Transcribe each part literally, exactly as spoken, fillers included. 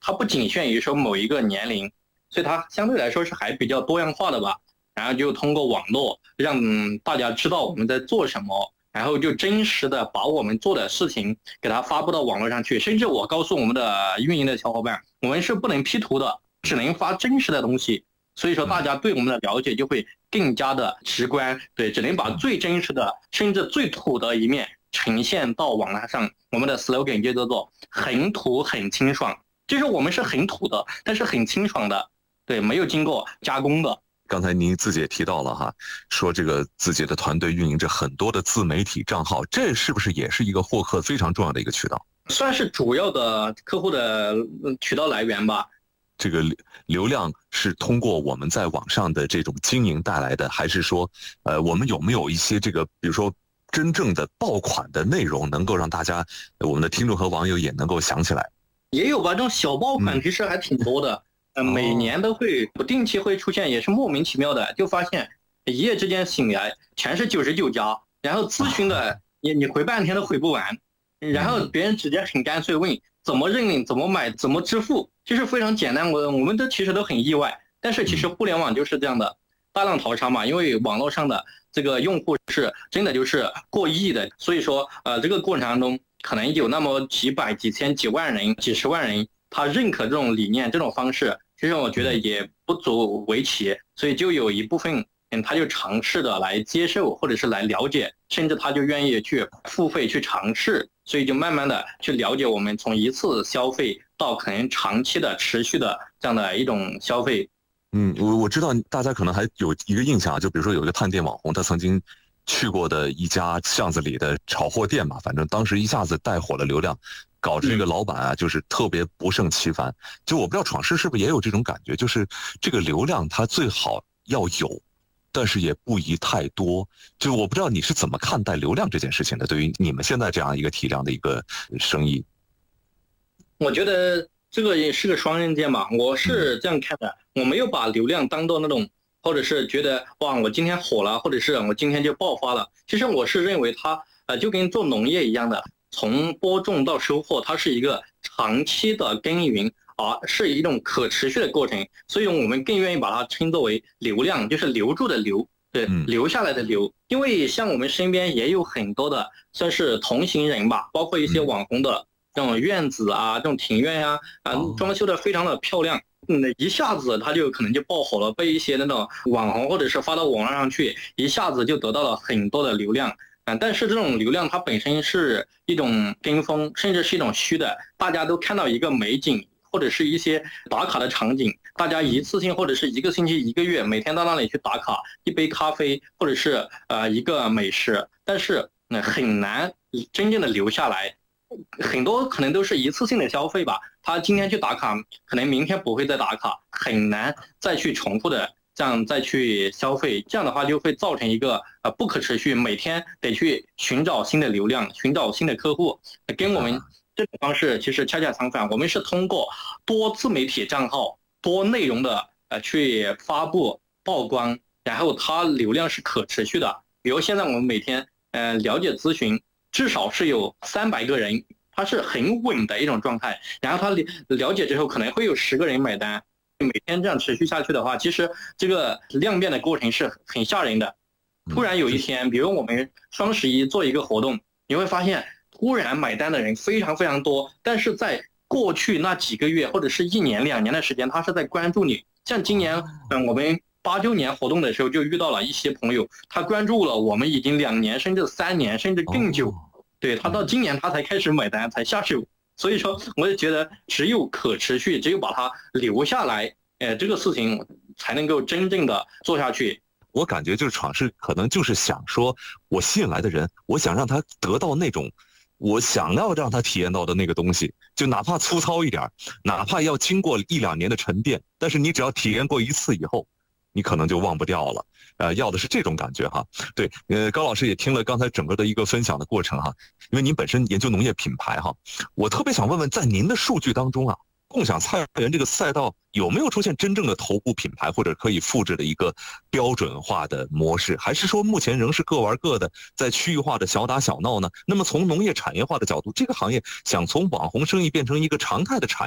它不仅限于说某一个年龄，所以它相对来说是还比较多样化的吧。然后就通过网络让大家知道我们在做什么，然后就真实的把我们做的事情给它发布到网络上去。甚至我告诉我们的运营的小伙伴，我们是不能 P 图的，只能发真实的东西。所以说大家对我们的了解就会更加的直观，对，只能把最真实的甚至最土的一面呈现到网络上。我们的 slogan 就叫做很土很清爽，就是我们是很土的，但是很清爽的，对，没有经过加工的。 刚才您自己也提到了哈，说这个自己的团队运营着很多的自媒体账号，这是不是也是一个获客非常重要的一个渠道？ 算是主要的客户的渠道来源吧。 这个流量是通过我们在网上的这种经营带来的，还是说，呃，我们有没有一些这个，比如说真正的爆款的内容，能够让大家，我们的听众和网友也能够想起来？ 也有吧，这种小爆款其实还挺多的。嗯呃，每年都会不定期会出现，也是莫名其妙的，就发现一夜之间醒来全是九十九家，然后咨询的你你回半天都回不完，然后别人直接很干脆问怎么认领、怎么买、怎么支付，就是非常简单。我我们都其实都很意外，但是其实互联网就是这样的，大浪淘沙嘛，因为网络上的这个用户是真的就是过亿的，所以说呃这个过程当中可能有那么几百、几千、几万人、几十万人，他认可这种理念、这种方式。其实我觉得也不足为奇，所以就有一部分人他就尝试的来接受，或者是来了解，甚至他就愿意去付费去尝试，所以就慢慢的去了解我们从一次消费到可能长期的持续的这样的一种消费。 嗯，我我知道大家可能还有一个印象，就比如说有一个探店网红，他曾经去过的一家巷子里的炒货店嘛，反正当时一下子带火了流量。搞着这个老板啊，就是特别不胜其烦。就我不知道闯世是不是也有这种感觉，就是这个流量它最好要有，但是也不宜太多。就我不知道你是怎么看待流量这件事情的，对于你们现在这样一个体量的一个生意。 我觉得这个也是个双刃剑嘛，我是这样看的，我没有把流量当做那种，或者是觉得哇我今天火了，或者是我今天就爆发了。其实我是认为它呃就跟做农业一样的。从播种到收获，它是一个长期的耕耘啊，是一种可持续的过程，所以我们更愿意把它称作为流量，就是留住的留，对，留下来的留。因为像我们身边也有很多的算是同行人吧，包括一些网红的这种院子啊，这种庭院呀、啊，啊，装修的非常的漂亮。嗯，一下子他就可能就爆火了，被一些那种网红或者是发到网络上去，一下子就得到了很多的流量。但是这种流量它本身是一种跟风，甚至是一种虚的。大家都看到一个美景，或者是一些打卡的场景，大家一次性或者是一个星期、一个月，每天到那里去打卡一杯咖啡，或者是呃一个美食，但是呃很难真正的留下来。很多可能都是一次性的消费吧，他今天去打卡，可能明天不会再打卡，很难再去重复的。这样再去消费，这样的话就会造成一个呃不可持续，每天得去寻找新的流量，寻找新的客户，跟我们这种方式其实恰恰相反。我们是通过多自媒体账号、多内容的呃去发布曝光，然后它流量是可持续的。比如现在我们每天呃了解咨询至少是有三百个人，它是很稳的一种状态，然后他了解之后可能会有十个人买单。每天这样持续下去的话，其实这个量变的过程是很吓人的。突然有一天，比如我们双十一做一个活动，你会发现突然买单的人非常非常多，但是在过去那几个月或者是一年两年的时间，他是在关注你。像今年嗯我们八周年活动的时候，就遇到了一些朋友，他关注了我们已经两年甚至三年甚至更久，对，他到今年他才开始买单才下手。所以说我就觉得只有可持续，只有把它留下来，呃，这个事情才能够真正的做下去。 我感觉就是闯世可能就是想说，我吸引来的人，我想让他得到那种我想要让他体验到的那个东西，就哪怕粗糙一点，哪怕要经过一两年的沉淀，但是你只要体验过一次以后，你可能就忘不掉了。呃，要的是这种感觉哈。对，呃，高老师也听了刚才整个的一个分享的过程哈，因为您本身研究农业品牌哈，我特别想问问，在您的数据当中啊，共享菜园这个赛道有没有出现真正的头部品牌或者可以复制的一个标准化的模式，还是说目前仍是各玩各的，在区域化的小打小闹呢？那么从农业产业化的角度，这个行业想从网红生意变成一个常态的产业，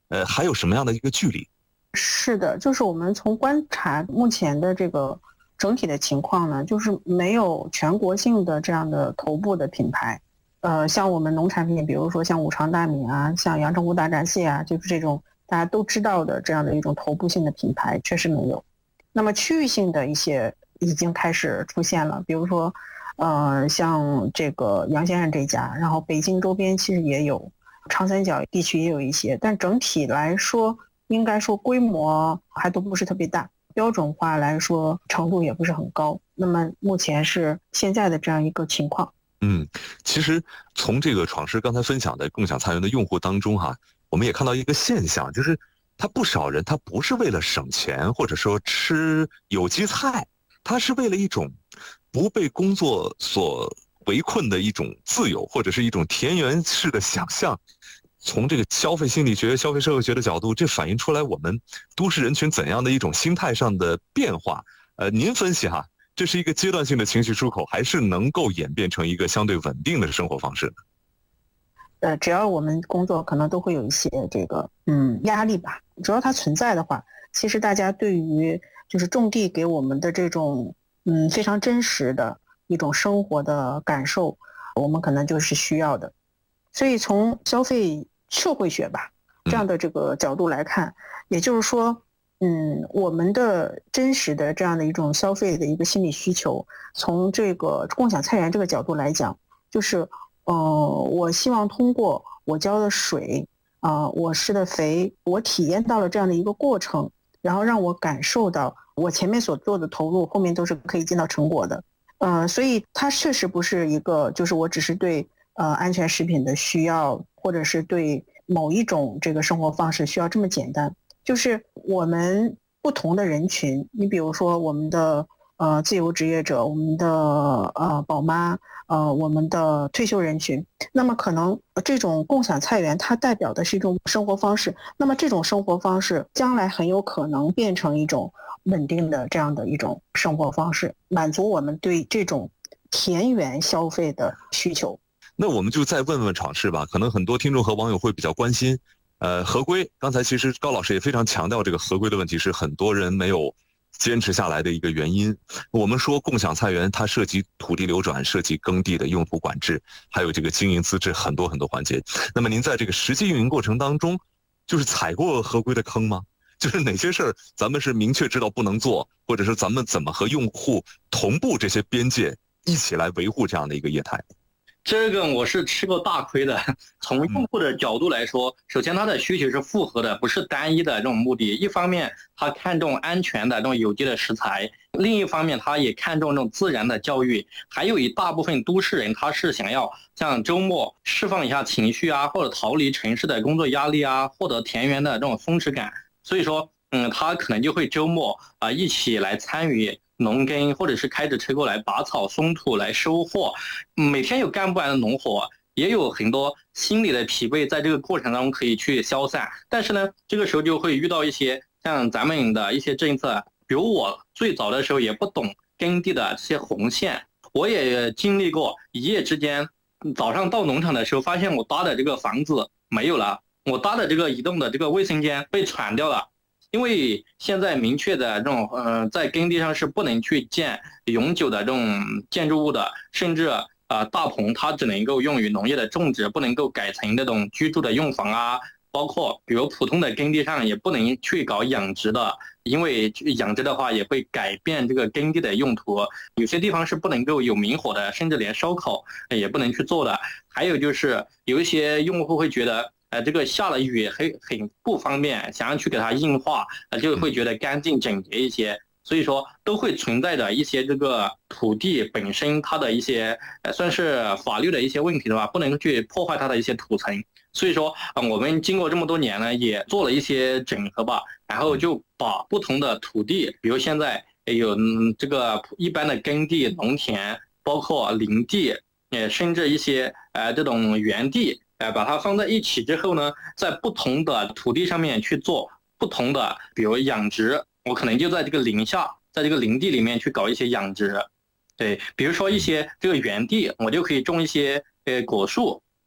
呃，还有什么样的一个距离？ 是的，就是我们从观察目前的这个整体的情况呢，就是没有全国性的这样的头部的品牌。呃，像我们农产品，比如说像五常大米啊，像阳澄湖大闸蟹啊，就是这种大家都知道的这样的一种头部性的品牌，确实没有。那么区域性的一些已经开始出现了，比如说，呃，像这个杨先生这家，然后北京周边其实也有，长三角地区也有一些，但整体来说，应该说规模还都不是特别大，标准化来说程度也不是很高。那么目前是现在的这样一个情况。 嗯，其实从这个闯师刚才分享的共享菜园的用户当中哈，我们也看到一个现象，就是他不少人他不是为了省钱或者说吃有机菜，他是为了一种不被工作所围困的一种自由，或者是一种田园式的想象。从这个消费心理学、消费社会学的角度，这反映出来我们都市人群怎样的一种心态上的变化。呃，您分析哈，这是一个阶段性的情绪出口，还是能够演变成一个相对稳定的生活方式呢？ 呃，只要我们工作可能都会有一些这个嗯压力吧，只要它存在的话，其实大家对于就是种地给我们的这种嗯非常真实的一种生活的感受，我们可能就是需要的。所以从消费社会学吧这样的这个角度来看，也就是说，嗯，我们的真实的这样的一种消费的一个心理需求，从这个共享菜园这个角度来讲，就是，呃，我希望通过我浇的水，啊、呃，我施的肥，我体验到了这样的一个过程，然后让我感受到我前面所做的投入，后面都是可以见到成果的。呃，所以它确实不是一个，就是我只是对呃安全食品的需要，或者是对某一种这个生活方式需要这么简单。就是我们不同的人群，你比如说我们的呃自由职业者，我们的呃宝妈，呃我们的退休人群，那么可能这种共享菜园它代表的是一种生活方式，那么这种生活方式将来很有可能变成一种稳定的这样的一种生活方式，满足我们对这种田园消费的需求。 那我们就再问问闯师吧，可能很多听众和网友会比较关心。呃，合规，刚才其实高老师也非常强调这个合规的问题是很多人没有坚持下来的一个原因。我们说共享菜园它涉及土地流转，涉及耕地的用途管制，还有这个经营资质很多很多环节。那么您在这个实际运营过程当中，就是踩过合规的坑吗？就是哪些事儿咱们是明确知道不能做，或者是咱们怎么和用户同步这些边界，一起来维护这样的一个业态？ 这个我是吃过大亏的。从用户的角度来说，首先他的需求是复合的，不是单一的这种目的。一方面他看重安全的这种有机的食材，另一方面他也看重这种自然的教育。还有一大部分都市人他是想要像周末释放一下情绪啊，或者逃离城市的工作压力啊，获得田园的这种松弛感。所以说嗯，他可能就会周末啊、呃、一起来参与农耕，或者是开着车过来拔草松土来收获。每天有干不完的农活，也有很多心理的疲惫在这个过程当中可以去消散。但是呢，这个时候就会遇到一些像咱们的一些政策，比如我最早的时候也不懂耕地的这些红线，我也经历过一夜之间，早上到农场的时候发现我搭的这个房子没有了，我搭的这个移动的这个卫生间被铲掉了。因为现在明确的这种呃，在耕地上是不能去建永久的这种建筑物的，甚至啊、呃、大棚它只能够用于农业的种植，不能够改成那种居住的用房啊。包括比如普通的耕地上也不能去搞养殖的，因为养殖的话也会改变这个耕地的用途。有些地方是不能够有明火的，甚至连烧烤也不能去做的。还有就是有一些用户会觉得。呃，这个下了雨很很不方便，想要去给它硬化，呃，就会觉得干净整洁一些。所以说，都会存在着一些这个土地本身它的一些呃，算是法律的一些问题的话，不能去破坏它的一些土层。所以说，呃，我们经过这么多年呢，也做了一些整合吧，然后就把不同的土地，比如现在有嗯这个一般的耕地、农田，包括林地，也甚至一些呃这种园地。呃，把它放在一起之后呢，在不同的土地上面去做不同的，比如养殖，我可能就在这个林下，在这个林地里面去搞一些养殖。对，比如说一些这个园地，我就可以种一些呃果树，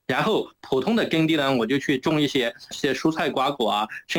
然后普通的耕地呢，我就去种一些些蔬菜瓜果啊。